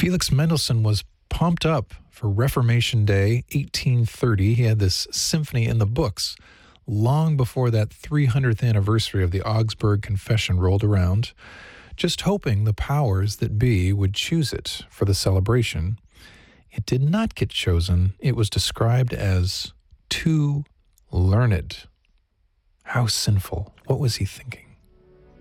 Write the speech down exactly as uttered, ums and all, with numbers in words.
Felix Mendelssohn was pumped up for Reformation Day, eighteen thirty. He had this symphony in the books long before that three hundredth anniversary of the Augsburg Confession rolled around, just hoping the powers that be would choose it for the celebration. It did not get chosen. It was described as too learned. How sinful. What was he thinking?